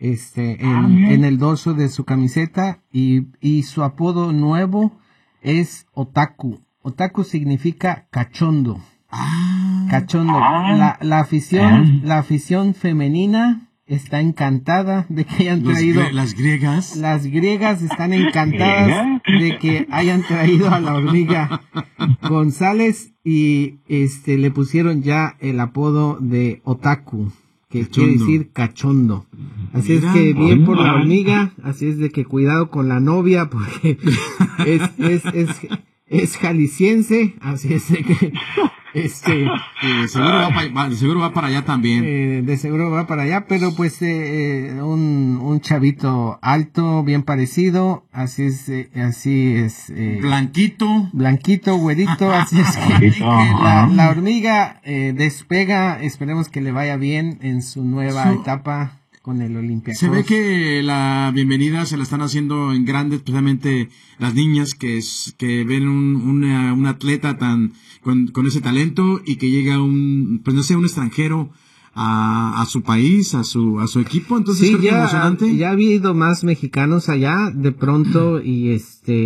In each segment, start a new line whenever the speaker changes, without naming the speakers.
en el dorso de su camiseta, y su apodo nuevo es Otaku. Otaku significa cachondo. Cachondo. La afición femenina está encantada de que hayan traído...
Las griegas.
Las griegas están encantadas de que hayan traído a la hormiga González, y le pusieron ya el apodo de Otaku, que quiere decir cachondo. Así es que bien por la hormiga, así es de que cuidado con la novia, porque es jalisciense, así es de que
seguro va para allá también.
De seguro va para allá, pero pues un chavito alto, bien parecido, así es
blanquito,
güerito, así es que la hormiga despega. Esperemos que le vaya bien en su nueva etapa con el Olympiacos.
Se ve que la bienvenida se la están haciendo en grande, especialmente las niñas que ven un atleta con ese talento, y que llega un extranjero a su país, a su equipo. Entonces
sí,
creo que emocionante.
Ya ha habido más mexicanos allá de pronto, y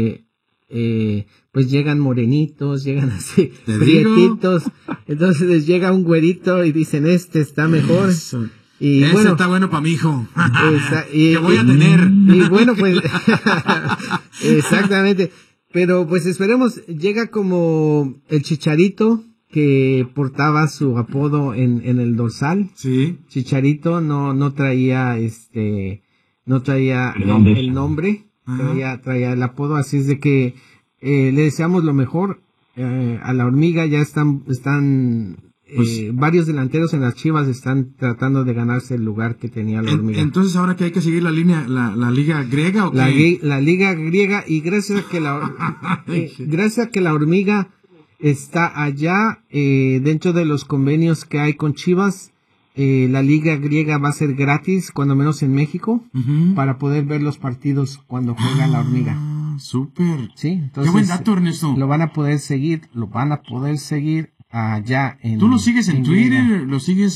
pues llegan morenitos, llegan así prietitos, entonces les llega un güerito y dicen está mejor.
Eso.
Y
ese está bueno para mi hijo. Que voy a tener.
Y bueno, pues exactamente. Pero pues esperemos, llega como el Chicharito, que portaba su apodo en el dorsal.
Sí.
Chicharito no traía el nombre, traía el apodo, así es de que le deseamos lo mejor a la hormiga. Ya están varios delanteros en las Chivas están tratando de ganarse el lugar que tenía la hormiga.
Entonces, ahora que hay que seguir la línea, la liga griega, ¿o qué?
La liga griega, y gracias a que la hormiga está allá, dentro de los convenios que hay con Chivas, la liga griega va a ser gratis, cuando menos en México, para poder ver los partidos cuando juega la hormiga.
Súper.
Sí, entonces,
qué buen dato, Ernesto.
Lo van a poder seguir allá en...
Tú lo sigues en Twitter, lo sigues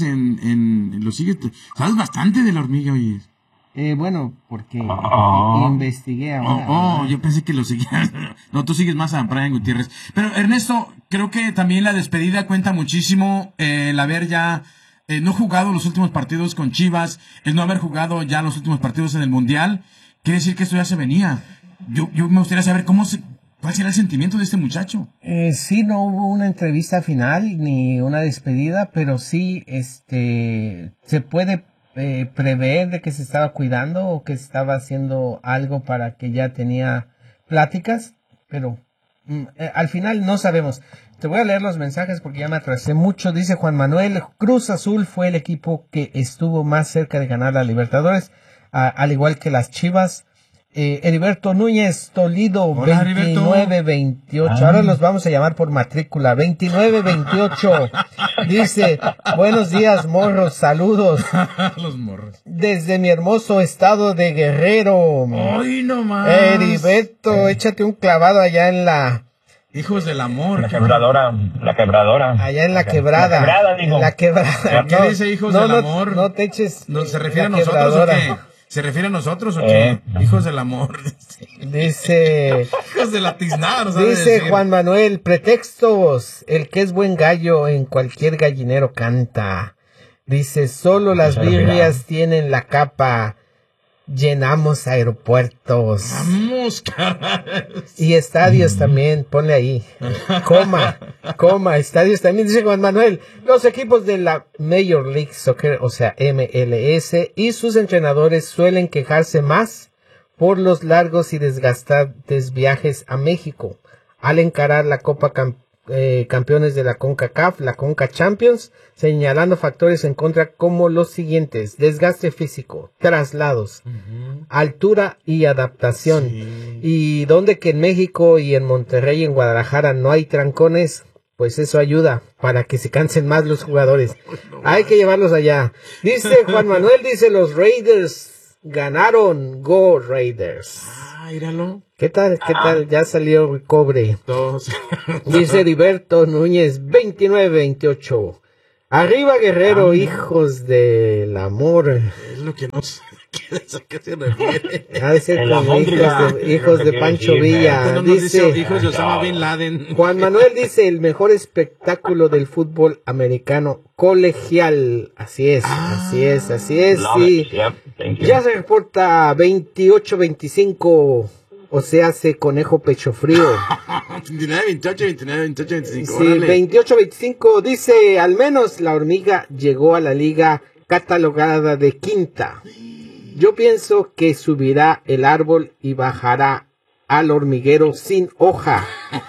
sabes bastante de la hormiga, oye.
Bueno, porque investigué ahora.
Yo pensé que lo seguías. No, tú sigues más a Brian Gutiérrez. Pero Ernesto, creo que también la despedida cuenta muchísimo, el haber ya no jugado los últimos partidos con Chivas, el no haber jugado ya los últimos partidos en el Mundial. Quiere decir que esto ya se venía. Yo me gustaría saber ¿cuál será el sentimiento de este muchacho?
Sí, no hubo una entrevista final ni una despedida, pero sí, se puede prever de que se estaba cuidando o que estaba haciendo algo para que ya tenía pláticas, pero al final no sabemos. Te voy a leer los mensajes porque ya me atrasé mucho. Dice Juan Manuel: Cruz Azul fue el equipo que estuvo más cerca de ganar la Libertadores, al igual que las Chivas. Heriberto Núñez Toledo, 2928. Ahora los vamos a llamar por matrícula. 2928. Dice: buenos días, morros, saludos.
Los morros.
Desde mi hermoso estado de Guerrero.
¡Ay, no más!
Heriberto, échate un clavado allá en la...
Hijos del amor.
La quebradora.
Allá en la quebrada.
La quebrada, digo.
En la quebrada.
¿Qué dice hijos del amor?
No te eches.
¿No se refiere a nosotros o qué? ¿Se refiere a nosotros o qué? Hijos del amor.
Dice...
Hijos de la tiznada.
Dice Juan Manuel: pretextos. El que es buen gallo en cualquier gallinero canta. Dice: solo las birrias tienen la capa. Llenamos aeropuertos.
Vamos, caray.
Y estadios también, ponle ahí. Coma, estadios también. Dice Juan Manuel: los equipos de la Major League Soccer, o sea, MLS, y sus entrenadores suelen quejarse más por los largos y desgastantes viajes a México al encarar la Copa Campeones de la CONCACAF, la CONCA Champions, señalando factores en contra como los siguientes: desgaste físico, traslados, altura y adaptación. Y donde que en México y en Monterrey y en Guadalajara no hay trancones, pues eso ayuda para que se cansen más los jugadores. Hay que llevarlos allá. Dice Juan Manuel, dice: los Raiders ganaron. Go Raiders.
Míralo.
¿Qué tal? Ya salió el cobre. Dice Heriberto Núñez, 2928. Arriba Guerrero, hijos del amor.
Es lo que nos... ¿A qué se refiere?
Ha de ser como hijos de Pancho Villa. Dice,
hijos de Osama Bin Laden.
Juan Manuel dice, el mejor espectáculo del fútbol americano colegial. Así es. Sí. Ya se reporta 28-25. O se hace conejo pecho frío.
29-28,
Sí, 28-25. Dice, al menos la hormiga llegó a la liga catalogada de quinta. Yo pienso que subirá el árbol y bajará al hormiguero sin hoja.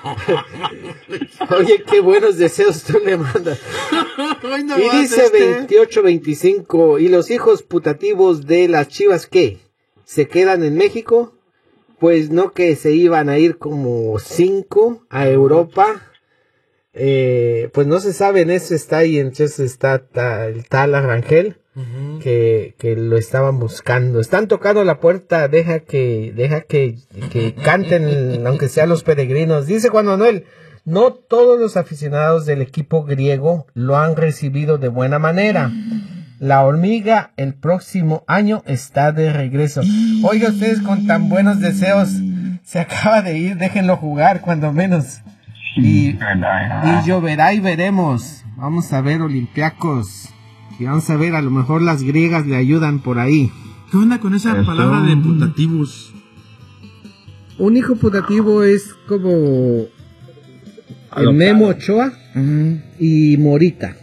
Oye, qué buenos deseos tú le mandas. Y dice 28-25. ¿Y los hijos putativos de las Chivas qué? ¿Se quedan en México? Pues no, que se iban a ir como 5 a Europa. Pues no se sabe, en eso está ahí, entonces está el tal Arrangel. Que lo estaban buscando. Están tocando la puerta, deja que canten, aunque sean los peregrinos. Dice Juan Manuel, no todos los aficionados del equipo griego lo han recibido de buena manera. La hormiga el próximo año está de regreso. Oiga, ustedes con tan buenos deseos, se acaba de ir, déjenlo jugar cuando menos. Y lloverá y veremos. Vamos a ver Olympiacos. Y vamos a ver, a lo mejor las griegas le ayudan por ahí.
¿Qué onda con esa palabra de putativos?
Un hijo putativo es como el Memo Ochoa y Morita.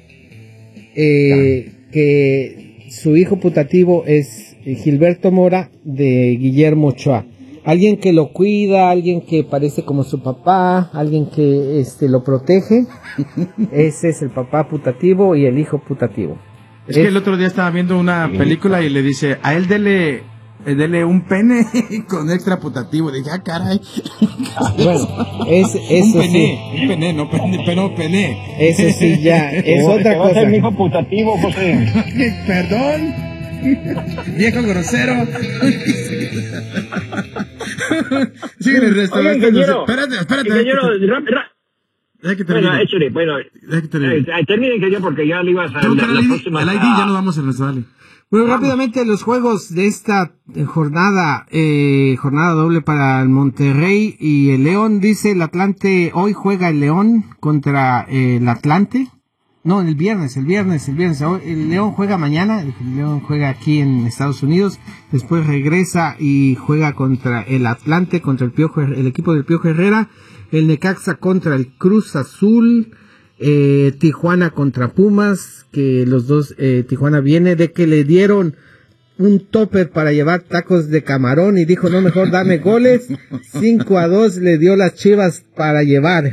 Que su hijo putativo es Gilberto Mora de Guillermo Ochoa. Alguien que lo cuida, alguien que parece como su papá, alguien que lo protege. Ese es el papá putativo y el hijo putativo.
Es que el otro día estaba viendo una película y le dice, a él dele un pene con extra putativo. Dije, caray.
Bueno, eso
un pene, no pene, pero pene.
Eso sí, ya, es otra cosa.
Va a ser mi hijo putativo, José.
Perdón. Viejo grosero. Sigue el restaurante.
Ingeniero,
espérate.
Ingeniero, échale. Termine, ingeniero, porque ya le ibas a la próxima.
El ID ya nos vamos a nuestro vale.
Bueno, rápidamente los juegos de esta jornada doble para el Monterrey y el León. Dice el Atlante, hoy juega el León contra el Atlante. No, el viernes. Hoy, el León juega mañana, el León juega aquí en Estados Unidos, después regresa y juega contra el Atlante, contra el equipo del Piojo Herrera, el Necaxa contra el Cruz Azul, Tijuana contra Pumas, que los dos, Tijuana viene de que le dieron un topper para llevar tacos de camarón y dijo, no, mejor dame goles. 5-2 le dio las Chivas para llevar.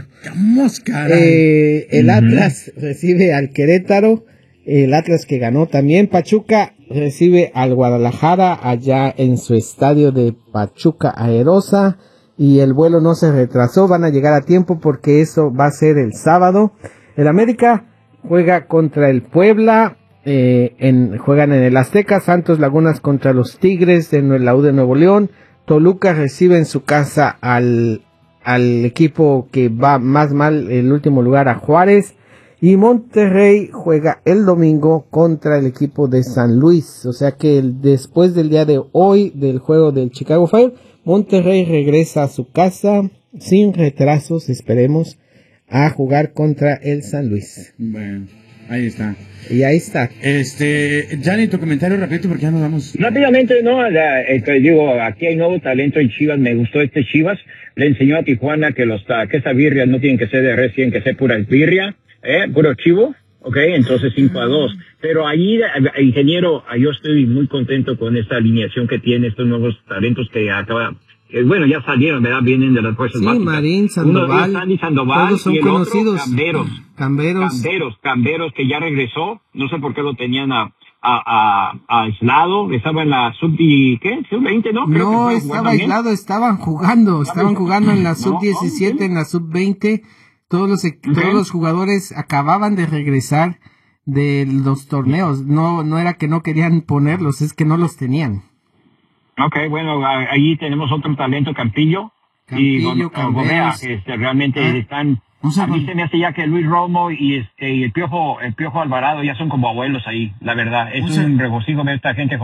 El Atlas recibe al Querétaro, el Atlas que ganó también. Pachuca recibe al Guadalajara allá en su estadio de Pachuca Aerosa y el vuelo no se retrasó, van a llegar a tiempo porque eso va a ser el sábado. El América juega contra el Puebla. Juegan en el Azteca. Santos Lagunas contra los Tigres de la U de Nuevo León. Toluca recibe en su casa al equipo que va más mal, el último lugar, a Juárez. Y Monterrey juega el domingo contra el equipo de San Luis. O sea que después del día de hoy del juego del Chicago Fire, Monterrey regresa a su casa sin retrasos, esperemos, a jugar contra el San Luis.
Bueno, ahí está.
Y ahí está.
Gianni, tu comentario rápido porque ya nos vamos.
Rápidamente, ¿no? Digo, aquí hay nuevo talento en Chivas, me gustó Chivas, le enseñó a Tijuana que que esas birrias no tienen que ser de res, tienen que ser pura birria, puro chivo, entonces 5-2. Pero ahí, ingeniero, yo estoy muy contento con esta alineación que tiene, estos nuevos talentos que bueno, ya salieron, ¿verdad? Vienen de las fuerzas básicas.
Marín, Sandoval, todos son
y el
conocidos.
Otro, Camberos, que ya regresó, no sé por qué lo tenían aislado, estaba en la sub-20, ¿no? Creo
no, estaba aislado, estaban jugando en la sub-17, en la sub-20, todos los jugadores acababan de regresar de los torneos, no era que no querían ponerlos, es que no los tenían.
Bueno, ahí tenemos otro talento, Campillo y Gobea, que realmente están. A mí se me hace ya que Luis Romo y el Piojo Alvarado ya son como abuelos ahí, la verdad. Es un regocijo ver esta gente joven.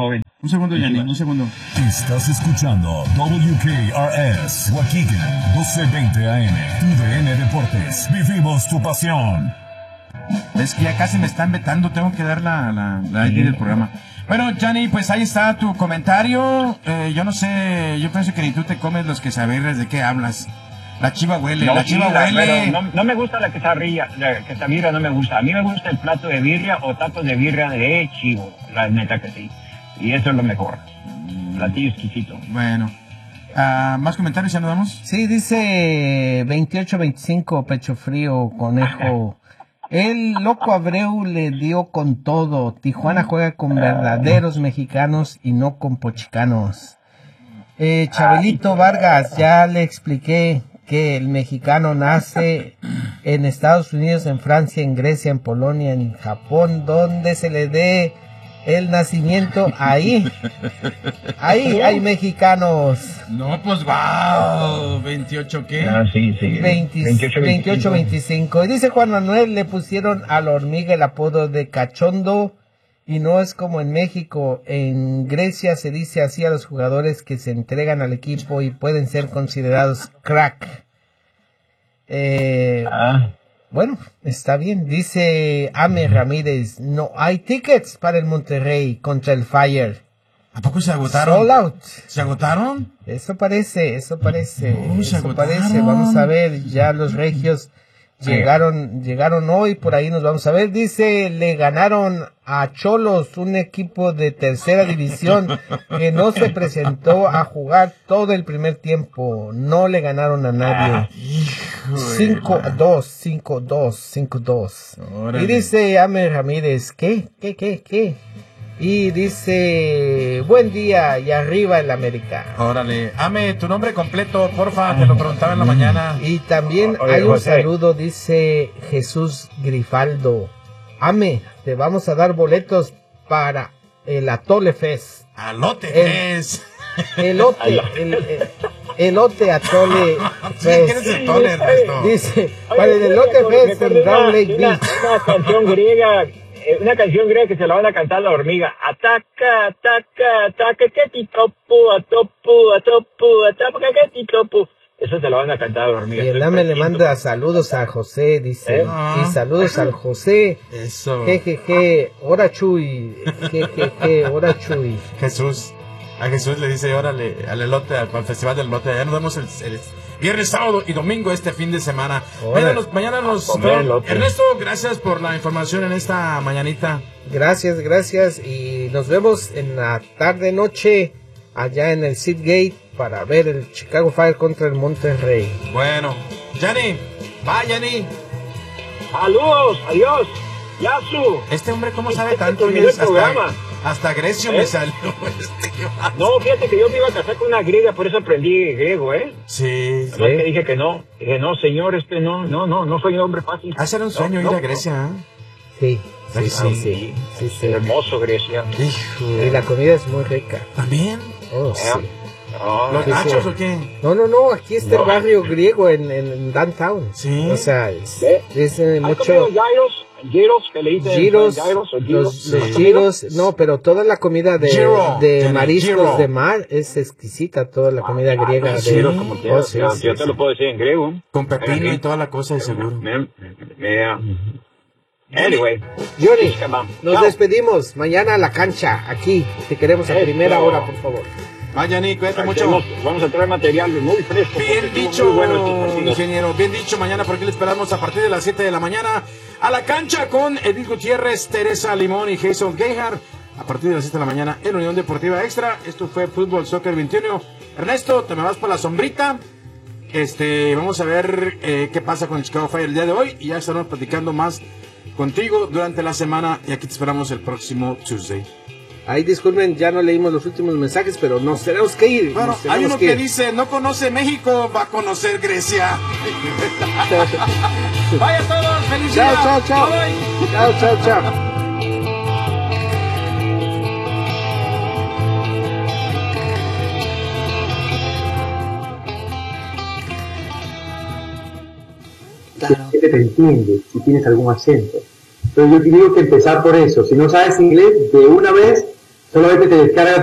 Un segundo, Yanni, un segundo.
Estás escuchando WKRS, Waukegan, 1220 AM, TUDN Deportes. Vivimos tu pasión.
Es que ya casi me están vetando, tengo que dar la ID del programa. Bueno, Yanni, pues ahí está tu comentario. Yo no sé, yo pienso que ni tú te comes los quesabirrias, ¿de qué hablas? La chiva huele,
No,
la chiva huele.
No me gusta la quesabirria, no me gusta. A mí me gusta el plato de birria o tacos de birria de chivo, la neta que sí. Y eso es lo mejor. Platillo exquisito.
Bueno. ¿Más comentarios ya nos damos?
Sí, dice 28-25, pecho frío, conejo. El loco Abreu le dio con todo. Tijuana juega con verdaderos mexicanos y no con pochicanos. Chabelito Vargas, ya le expliqué que el mexicano nace en Estados Unidos, en Francia, en Grecia, en Polonia, en Japón, donde se le dé el nacimiento, ahí hay mexicanos.
No, pues wow, 28 ¿qué?
Sí.
28-25. Y dice Juan Manuel, le pusieron a la hormiga el apodo de cachondo y no es como en México. En Grecia se dice así a los jugadores que se entregan al equipo y pueden ser considerados crack. Bueno, está bien. Dice Ame Ramírez, no hay tickets para el Monterrey contra el Fire.
¿A poco se agotaron?
Sold out.
¿Se agotaron?
Eso parece.
Se
Eso
agotaron.
parece. Vamos a ver, ya los regios llegaron hoy, por ahí nos vamos a ver. Dice, le ganaron a Xolos, un equipo de tercera división que no se presentó a jugar todo el primer tiempo. No le ganaron a nadie. 5-2.
Órale.
Y dice Amer Ramírez, ¿qué? Y dice, buen día y arriba el América.
Órale. Ame, tu nombre completo, porfa, te lo preguntaba en la mañana.
Y también
Oye,
hay un
José.
saludo, dice Jesús Grifaldo. Ame, te vamos a dar boletos para el Atole Fest.
¡Alote es!
Elote Atole
¿Quién es
Fest.
el Tole, Ernesto?
Dice, para el Elote Fest en Round Lake Beach.
Una canción griega que se la van a cantar la hormiga. Ataca, que titopu, atopu, ataca, que titopu. Eso se la van a cantar a la hormiga.
Y el Ame le manda saludos a José, dice. Y saludos al José.
Eso.
Jejeje, ora Chuy. Jejeje, ora Chuy.
Jesús. A Jesús le dice, órale, al elote, al festival del elote. Ya nos vemos el viernes, sábado y domingo este fin de semana. Mañana nos... Ernesto, gracias por la información en esta mañanita.
Gracias. Y nos vemos en la tarde-noche allá en el Seagate para ver el Chicago Fire contra el Monterrey.
Bueno, Yanni. Bye, Yanni.
Saludos, adiós. Yasu.
Este hombre, ¿cómo sabe tanto?
terminó el programa.
Hasta Grecio me salió
No, fíjate que yo me iba a casar con una griega, por eso aprendí griego,
Sí.
Además que dije que no. Dije, no, señor, no soy un hombre fácil.
Hacer un sueño ir a Grecia,
Sí.
Sí. Hermoso Grecia.
Hijo.
Y la comida es muy rica.
¿También?
Oh, sí.
¿Los
Sí,
nachos
sí.
o qué?
No, aquí está el barrio griego en downtown.
Sí.
O sea, es
¿Has
mucho...
comido gyros, que le dicen
Giros,
gyros o
los
gyros?
giros, no, pero toda la comida
Gyro,
de mariscos
gyro.
de mar es exquisita, toda la comida griega.
sí,
de,
Como quieras,
sí,
yo te lo puedo decir en griego.
Con pepino y toda la cosa, de seguro.
Anyway,
Johnny, nos
Chao.
despedimos. Mañana a la cancha, aquí. Te queremos a primera hora, por favor.
Vaya, Yanni, cuídate mucho.
Vamos a traer material muy fresco. porque
Bien
estuvo
dicho,
muy bueno estos partidos.
ingeniero. Bien dicho. Mañana por aquí le esperamos a partir de las 7 de la mañana a la cancha con Edith Gutiérrez, Teresa Limón y Jason Gayhart. A partir de las 7 de la mañana en Unión Deportiva Extra. Esto fue Fútbol Soccer 21. Ernesto, te me vas por la sombrita. Vamos a ver qué pasa con el Chicago Fire el día de hoy. Y ya estaremos platicando más contigo durante la semana. Y aquí te esperamos el próximo Tuesday.
Ahí disculpen, ya no leímos los últimos mensajes, pero nos tenemos que ir.
Bueno, hay uno que dice, no conoce México, va a conocer Grecia. Vaya a todos, feliz día.
Chao.
Bye.
Chao.
Que te entiende si tienes algún acento. Pero yo te digo que empezar por eso. Si no sabes inglés, de una vez solamente te descargas